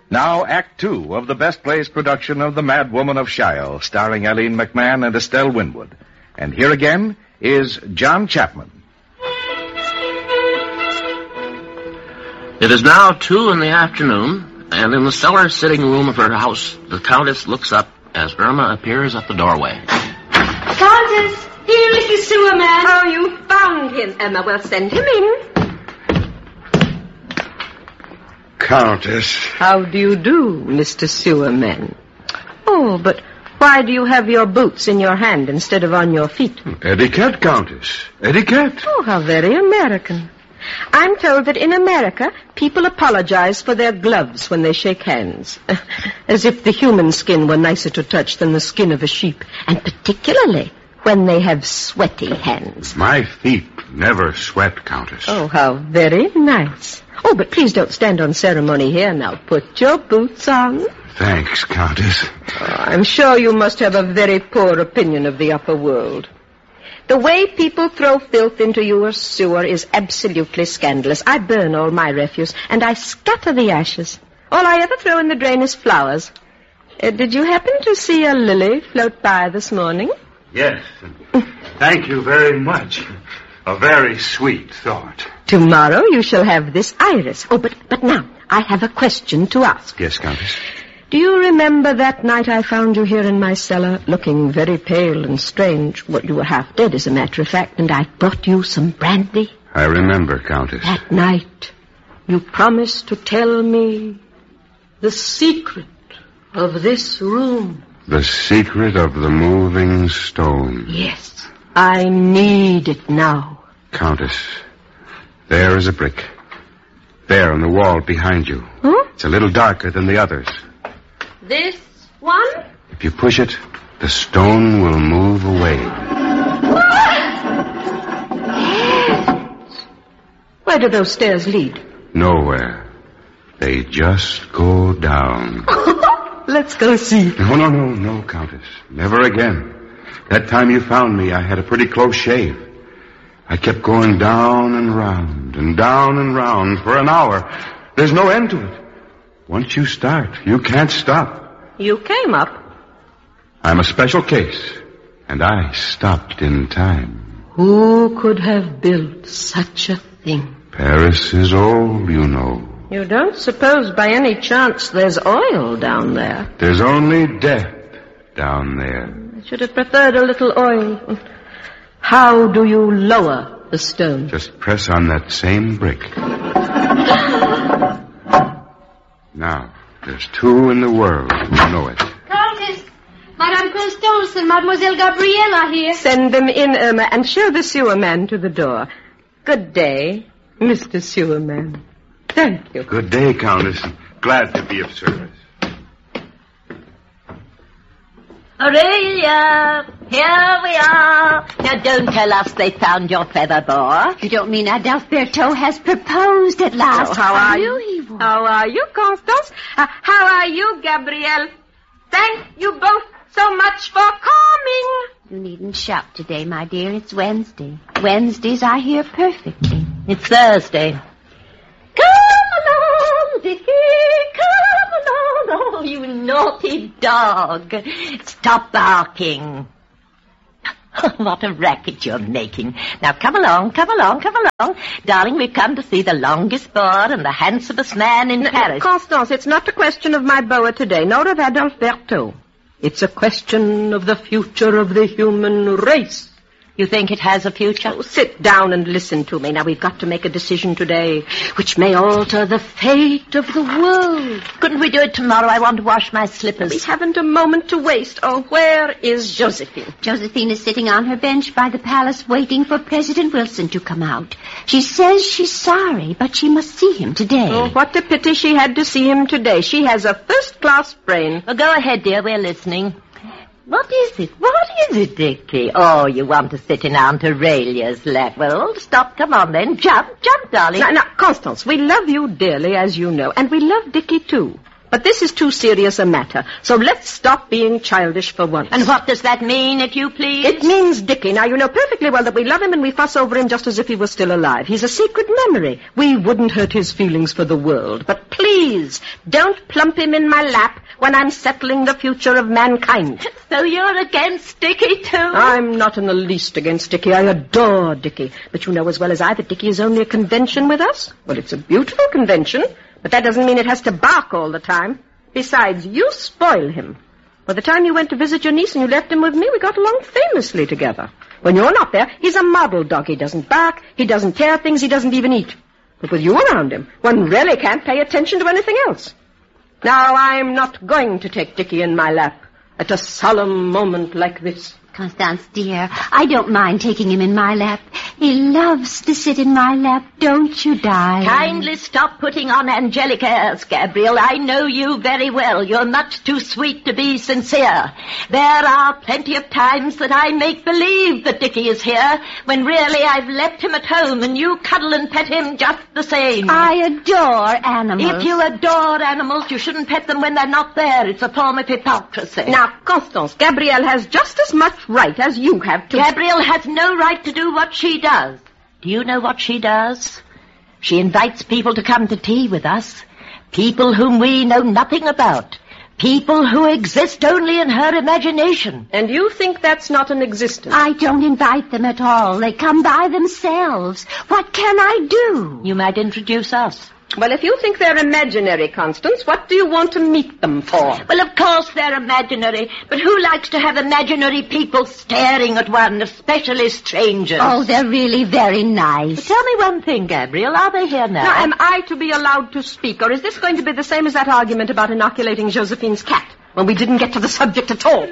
Now, Act Two of the Best Plays production of The Mad Woman of Shile, starring Eileen McMahon and Estelle Winwood. And here again is John Chapman. It is now 2 p.m, and in the cellar sitting room of her house, the Countess looks up as Irma appears at the doorway. Countess! Here, little sewer man. Oh, you found him, Emma. Well, send him in. Countess. How do you do, Mr. Sewerman? Oh, but why do you have your boots in your hand instead of on your feet? Etiquette, Countess. Etiquette. Oh, how very American. I'm told that in America, people apologize for their gloves when they shake hands. As if the human skin were nicer to touch than the skin of a sheep. And particularly when they have sweaty hands. My feet never sweat, Countess. Oh, how very nice. Oh, but please don't stand on ceremony here now. Put your boots on. Thanks, Countess. Oh, I'm sure you must have a very poor opinion of the upper world. The way people throw filth into your sewer is absolutely scandalous. I burn all my refuse, and I scatter the ashes. All I ever throw in the drain is flowers. Did you happen to see a lily float by this morning? Yes. Thank you very much. A very sweet thought. Tomorrow you shall have this iris. Oh, but now, I have a question to ask. Yes, Countess. Do you remember that night I found you here in my cellar, looking very pale and strange? Well, you were half dead, as a matter of fact, and I brought you some brandy. I remember, Countess. That night, you promised to tell me the secret of this room. The secret of the moving stone. Yes, I need it now. Countess, there is a brick. There on the wall behind you. Huh? It's a little darker than the others. This one? If you push it, the stone will move away. Yes. Where do those stairs lead? Nowhere. They just go down. Let's go see. No, Countess. Never again. That time you found me, I had a pretty close shave. I kept going down and round for an hour. There's no end to it. Once you start, you can't stop. You came up. I'm a special case, and I stopped in time. Who could have built such a thing? Paris is old, you know. You don't suppose by any chance there's oil down there? There's only death down there. I should have preferred a little oil. How do you lower the stone? Just press on that same brick. Now, there's 2 in the world who know it. Countess, Madame Constance and Mademoiselle Gabrielle are here. Send them in, Irma, and show the sewerman to the door. Good day, Mr. Sewerman. Thank you. Good day, Countess. Glad to be of service. Aurelia, here we are. Now, don't tell us they found your feather boa. You don't mean Adalberto has proposed at last? Oh, how are you? How are you, Constance? How are you, Gabrielle? Thank you both so much for coming. You needn't shout today, my dear. It's Wednesday. Wednesdays are here perfectly. It's Thursday. Come along, Dickie, come along. Oh, you naughty dog. Stop barking. What a racket you're making. Now, come along. Darling, we've come to see the longest boa and the handsomest man in Paris. Constance, it's not a question of my boa today, nor of Adalberto. It's a question of the future of the human race. You think it has a future? Oh, sit down and listen to me. Now, we've got to make a decision today which may alter the fate of the world. Couldn't we do it tomorrow? I want to wash my slippers. We haven't a moment to waste. Oh, where is Josephine? Josephine is sitting on her bench by the palace waiting for President Wilson to come out. She says she's sorry, but she must see him today. Oh, what a pity she had to see him today. She has a first-class brain. Well, go ahead, dear. We're listening. What is it, Dickie? Oh, you want to sit in Aunt Aurelia's lap. Well, stop. Come on, then. Jump, darling. Now, Constance, we love you dearly, as you know, and we love Dickie, too. But this is too serious a matter, so let's stop being childish for once. And what does that mean, if you please? It means Dickie. Now, you know perfectly well that we love him and we fuss over him just as if he was still alive. He's a secret memory. We wouldn't hurt his feelings for the world. But please, don't plump him in my lap when I'm settling the future of mankind. So you're against Dickie, too? I'm not in the least against Dickie. I adore Dickie. But you know as well as I that Dickie is only a convention with us. Well, it's a beautiful convention, but that doesn't mean it has to bark all the time. Besides, you spoil him. By the time you went to visit your niece and you left him with me, we got along famously together. When you're not there, he's a model dog. He doesn't bark, he doesn't tear things, he doesn't even eat. But with you around him, one really can't pay attention to anything else. Now, I'm not going to take Dickie in my lap at a solemn moment like this. Constance, dear, I don't mind taking him in my lap. He loves to sit in my lap, don't you, darling? Kindly stop putting on angelic airs, Gabriel. I know you very well. You're much too sweet to be sincere. There are plenty of times that I make believe that Dickie is here, when really I've left him at home and you cuddle and pet him just the same. I adore animals. If you adore animals, you shouldn't pet them when they're not there. It's a form of hypocrisy. Now, Constance, Gabrielle has just as much right as you have to... Gabrielle has no right to do what she does. Do you know what she does? She invites people to come to tea with us. People whom we know nothing about. People who exist only in her imagination. And you think that's not an existence? I don't invite them at all. They come by themselves. What can I do? You might introduce us. Well, if you think they're imaginary, Constance, what do you want to meet them for? Well, of course they're imaginary, but who likes to have imaginary people staring at one, especially strangers? Oh, they're really very nice. Tell me one thing, Gabriel. Are they here now? Now, am I to be allowed to speak, or is this going to be the same as that argument about inoculating Josephine's cat, when we didn't get to the subject at all?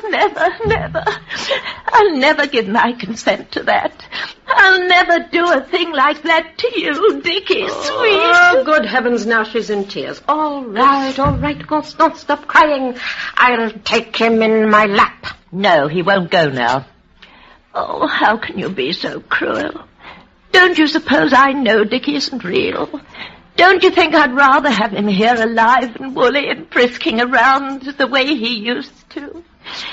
Never. I'll never give my consent to that. I'll never do a thing like that to you, Dickie, sweet. Oh, good heavens, now she's in tears. All right, Constance, stop crying. I'll take him in my lap. No, he won't go now. Oh, how can you be so cruel? Don't you suppose I know Dickie isn't real? Don't you think I'd rather have him here alive and woolly and frisking around the way he used to?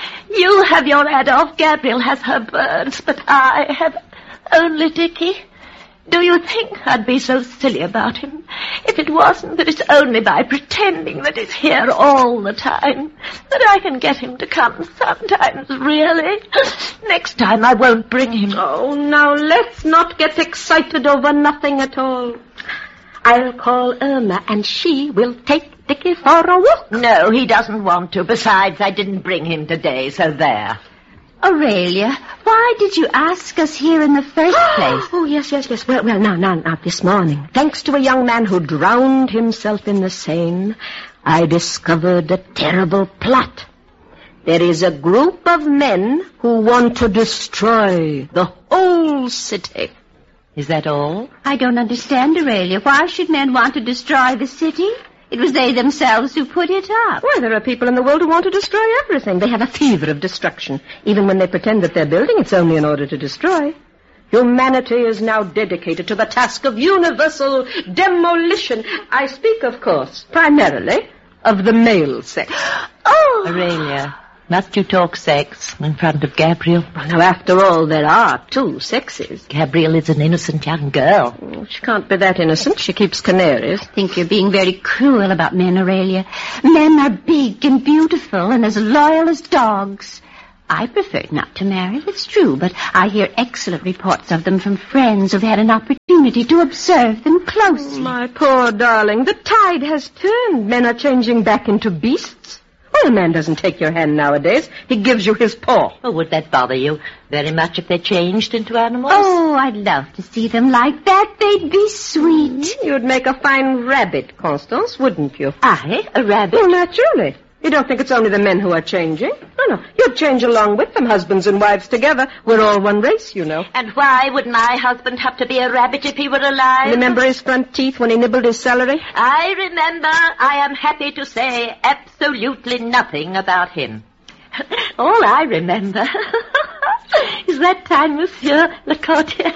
You have your Adolf, Gabriel has her birds, but I have only Dickie. Do you think I'd be so silly about him if it wasn't that it's only by pretending that he's here all the time that I can get him to come sometimes, really? Next time I won't bring him. Oh, now let's not get excited over nothing at all. I'll call Irma and she will take Dickie for a walk. No, he doesn't want to. Besides, I didn't bring him today, so there. Aurelia, why did you ask us here in the first place? Oh, yes. Well, now, this morning, thanks to a young man who drowned himself in the Seine, I discovered a terrible plot. There is a group of men who want to destroy the whole city. Is that all? I don't understand, Aurelia. Why should men want to destroy the city? It was they themselves who put it up. Why, there are people in the world who want to destroy everything. They have a fever of destruction. Even when they pretend that they're building, it's only in order to destroy. Humanity is now dedicated to the task of universal demolition. I speak, of course, primarily of the male sex. Oh! Aurelia, must you talk sex in front of Gabriel? Well, now, after all, there are two sexes. Gabriel is an innocent young girl. Oh, she can't be that innocent. She keeps canaries. I think you're being very cruel about men, Aurelia. Men are big and beautiful and as loyal as dogs. I prefer not to marry, it's true, but I hear excellent reports of them from friends who've had an opportunity to observe them closely. Oh, my poor darling, the tide has turned. Men are changing back into beasts. Well, a man doesn't take your hand nowadays. He gives you his paw. Oh, would that bother you very much if they changed into animals? Oh, I'd love to see them like that. They'd be sweet. You'd make a fine rabbit, Constance, wouldn't you? I? A rabbit? Well, naturally. You don't think it's only the men who are changing? No. You'd change along with them, husbands and wives together. We're all one race, you know. And why would my husband have to be a rabbit if he were alive? Remember his front teeth when he nibbled his celery? I remember. I am happy to say absolutely nothing about him. All I remember is that time Monsieur Le Courtier